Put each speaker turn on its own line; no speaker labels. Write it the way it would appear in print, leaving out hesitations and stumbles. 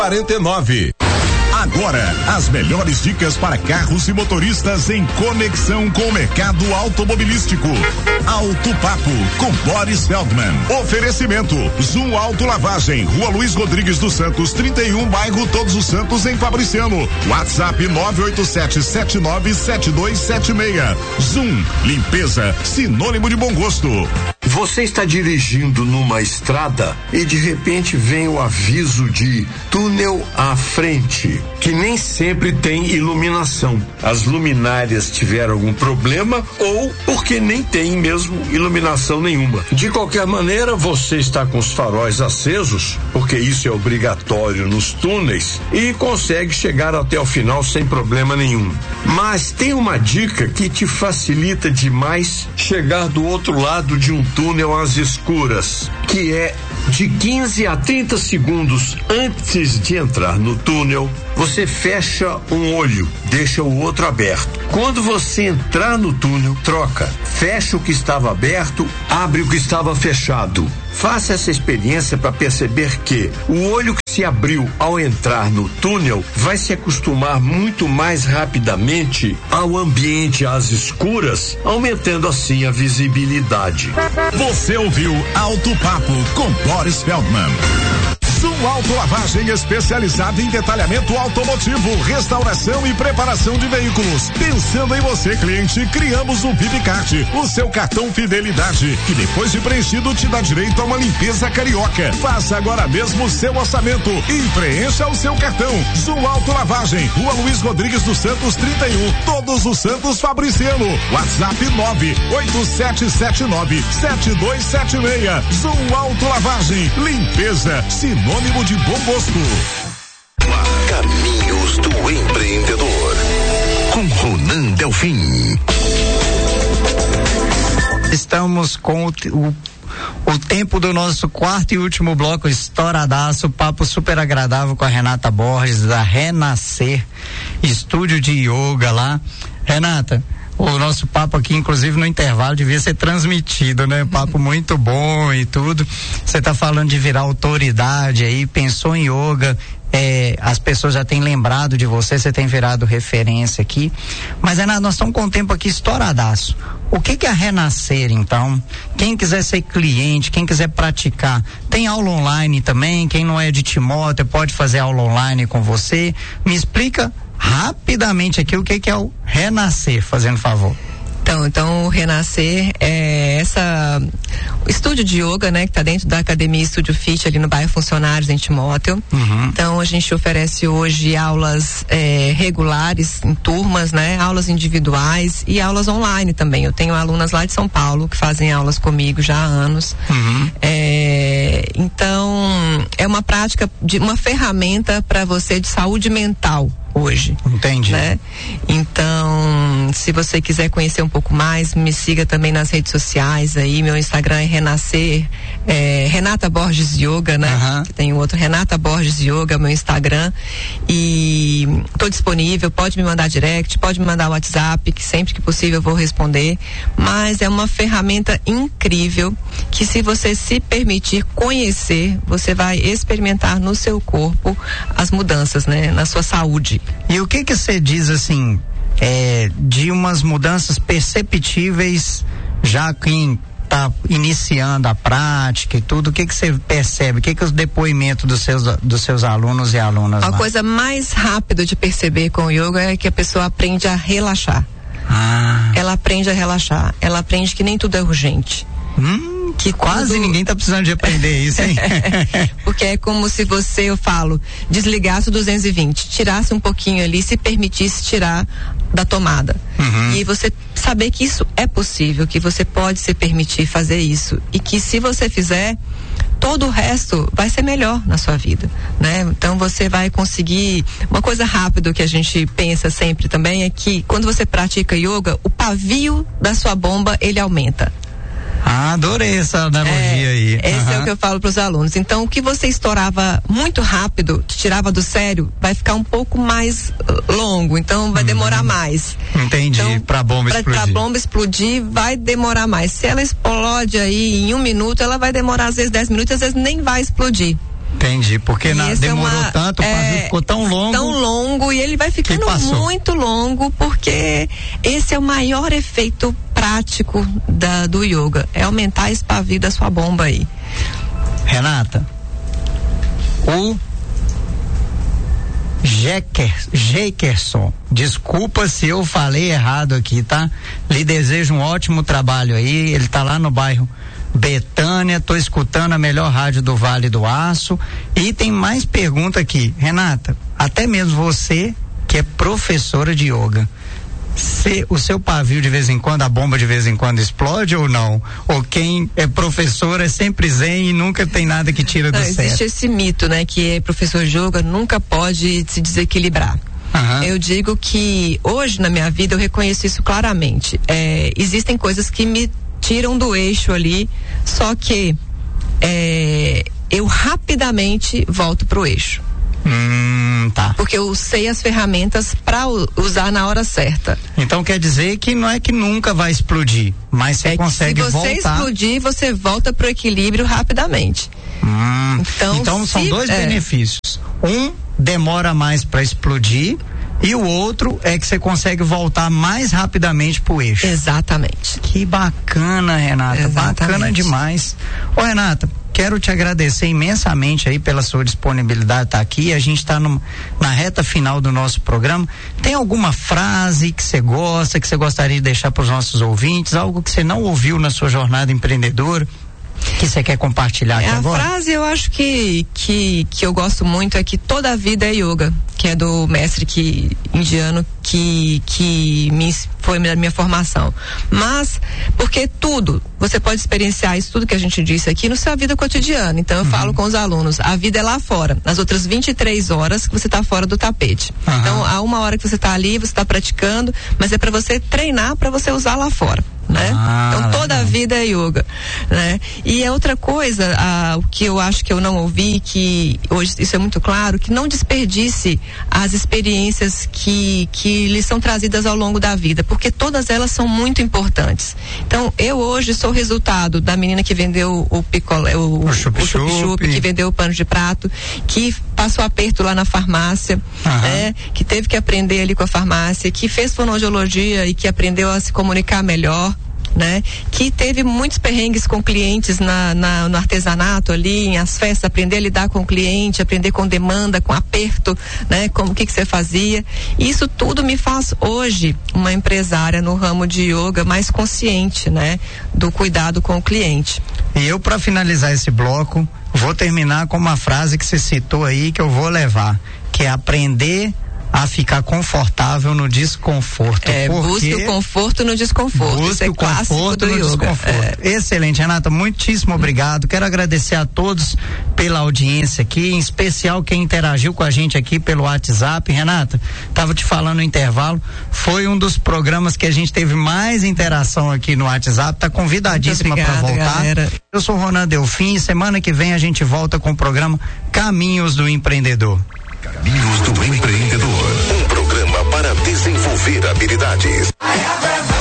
49. Agora, as melhores dicas para carros e motoristas em conexão com o mercado automobilístico. Auto Papo com Boris Feldman. Oferecimento Zoom Auto Lavagem, Rua Luiz Rodrigues dos Santos, 31, bairro Todos os Santos, em Fabriciano. WhatsApp 987797276. Zoom, limpeza, sinônimo de bom gosto.
Você está dirigindo numa estrada e de repente vem o aviso de túnel à frente, que nem sempre tem iluminação. As luminárias tiveram algum problema ou porque nem tem mesmo iluminação nenhuma. De qualquer maneira, você está com os faróis acesos, porque isso é obrigatório nos túneis, e consegue chegar até o final sem problema nenhum. Mas tem uma dica que te facilita demais chegar do outro lado de um túnel às escuras, que é de 15 a 30 segundos antes de entrar no túnel, você fecha um olho, deixa o outro aberto. Quando você entrar no túnel, troca. Fecha o que estava aberto, abre o que estava fechado. Faça essa experiência para perceber que o olho que se abriu ao entrar no túnel vai se acostumar muito mais rapidamente ao ambiente às escuras, aumentando assim a visibilidade.
Você ouviu Auto Papo com Boris Feldman. Zoom Auto Lavagem especializada em detalhamento automotivo, restauração e preparação de veículos. Pensando em você, cliente, criamos o VIPCard, o seu cartão fidelidade, que depois de preenchido te dá direito a uma limpeza carioca. Faça agora mesmo o seu orçamento e preencha o seu cartão. Zoom Auto Lavagem, Rua Luiz Rodrigues dos Santos, 31, Todos os Santos, Fabriciano. WhatsApp 987797276. Zoom Auto Lavagem, limpeza, sinônimo de bom gosto.
Caminhos do Empreendedor, com Ronan Delfim.
Estamos com o tempo do nosso quarto e último bloco estouradaço, papo super agradável com a Renata Borges, da Renascer, estúdio de yoga lá. Renata, o nosso papo aqui, inclusive no intervalo, devia ser transmitido, né? Papo muito bom e tudo. Você tá falando de virar autoridade aí, pensou em yoga, as pessoas já têm lembrado de você tem virado referência aqui. Mas, Renato, nós estamos com o tempo aqui estouradaço. O que é a Renascer, então? Quem quiser ser cliente, quem quiser praticar, tem aula online também, quem não é de Timóteo pode fazer aula online com você. Me explica rapidamente aqui o que é o Renascer, fazendo favor.
Então o Renascer é o estúdio de yoga, né, que está dentro da Academia Estúdio Fit, ali no bairro Funcionários, em Timóteo. Então a gente oferece hoje aulas regulares em turmas, né, aulas individuais e aulas online também. Eu tenho alunas lá de São Paulo que fazem aulas comigo já há anos. Então é uma prática, uma ferramenta para você de saúde mental hoje. Entendi. Né? Então, se você quiser conhecer um pouco mais, me siga também nas redes sociais aí, meu Instagram é Renascer, Renata Borges Yoga, né? Tem o outro Renata Borges Yoga, meu Instagram, e tô disponível, pode me mandar direct, pode me mandar WhatsApp, que sempre que possível eu vou responder, mas é uma ferramenta incrível, que se você se permitir conhecer, você vai experimentar no seu corpo as mudanças, né? Na sua saúde.
E o que você diz assim, de umas mudanças perceptíveis, já quem está iniciando a prática e tudo, o que você percebe? O que os depoimentos dos seus alunos e alunas?
A coisa mais rápida de perceber com o yoga é que a pessoa aprende a relaxar. Ela aprende a relaxar, ela aprende que nem tudo é urgente.
Que quase ninguém tá precisando de aprender isso, hein?
Porque é como se você, eu falo, desligasse o 220, tirasse um pouquinho ali, se permitisse tirar da tomada. E você saber que isso é possível, que você pode se permitir fazer isso. E que se você fizer, todo o resto vai ser melhor na sua vida, né? Então você vai conseguir. Uma coisa rápida que a gente pensa sempre também é que quando você pratica yoga, o pavio da sua bomba, ele aumenta.
Adorei essa analogia aí.
Esse é o que eu falo para os alunos. Então, o que você estourava muito rápido, te tirava do sério, vai ficar um pouco mais longo. Então, vai demorar mais.
Entendi. Então, pra bomba explodir.
Pra bomba explodir, vai demorar mais. Se ela explode aí em 1 minuto, ela vai demorar às vezes 10 minutos, às vezes nem vai explodir.
Entendi, porque demorou tanto, o pavio ficou tão longo.
Tão longo, e ele vai ficando muito longo, porque esse é o maior efeito prático do yoga, é aumentar esse pavio da sua bomba aí.
Renata, o Jekerson, desculpa se eu falei errado aqui, tá? Lhe desejo um ótimo trabalho aí, ele tá lá no bairro Betânia, tô escutando a melhor rádio do Vale do Aço. E tem mais pergunta aqui, Renata, até mesmo você que é professora de yoga, o seu pavio de vez em quando, a bomba de vez em quando explode ou não? Ou quem é professor é sempre zen e nunca tem nada que tira do sério?
Existe esse mito, né, que professor de yoga nunca pode se desequilibrar. Eu digo que hoje na minha vida eu reconheço isso claramente. Existem coisas que me tiram do eixo ali, só que eu rapidamente volto pro eixo.
Tá.
Porque eu sei as ferramentas para usar na hora certa.
Então quer dizer que não é que nunca vai explodir, mas você consegue voltar.
Se você explodir, você volta pro equilíbrio rapidamente.
Então são dois benefícios. Um demora mais para explodir e o outro é que você consegue voltar mais rapidamente pro eixo.
Exatamente.
Que bacana, Renata.
Exatamente.
Bacana demais. Ô, Renata, quero te agradecer imensamente aí pela sua disponibilidade de estar aqui. A gente está na reta final do nosso programa. Tem alguma frase que você gosta, que você gostaria de deixar para os nossos ouvintes? Algo que você não ouviu na sua jornada empreendedora, que você quer compartilhar aqui agora?
A frase eu acho que eu gosto muito é que toda a vida é yoga, que é do mestre indiano que foi da minha formação. Mas, porque tudo, você pode experienciar isso tudo que a gente disse aqui na sua vida cotidiana. Então eu falo com os alunos, a vida é lá fora, nas outras 23 horas que você está fora do tapete. Então há uma hora que você está ali, você está praticando, mas é para você treinar, para você usar lá fora. Né? Então toda a vida é yoga, né? E é outra coisa, o que eu acho que eu não ouvi, que hoje isso é muito claro, que não desperdice as experiências que lhes são trazidas ao longo da vida, porque todas elas são muito importantes. Então eu hoje sou resultado da menina que vendeu o picolé, o chup-chup, que vendeu o pano de prato, que passou aperto lá na farmácia, que teve que aprender ali com a farmácia, que fez fonoaudiologia e que aprendeu a se comunicar melhor, né? Que teve muitos perrengues com clientes no artesanato ali, em as festas, aprender a lidar com o cliente, aprender com demanda, com aperto, né? Como o que você fazia. Isso tudo me faz hoje uma empresária no ramo de yoga mais consciente, né? Do cuidado com o cliente.
E eu, para finalizar esse bloco, vou terminar com uma frase que você citou aí, que eu vou levar, que é aprender a ficar confortável no desconforto.
Busque o conforto no desconforto.
Busque o conforto no desconforto. Excelente, Renata, muitíssimo obrigado. Quero agradecer a todos pela audiência aqui, em especial quem interagiu com a gente aqui pelo WhatsApp. Renata, tava te falando no intervalo, foi um dos programas que a gente teve mais interação aqui no WhatsApp, tá convidadíssima para voltar. Galera. Eu sou Ronan Delfim, semana que vem a gente volta com o programa Caminhos do Empreendedor.
Caminhos do Empreendedor, um programa para desenvolver habilidades.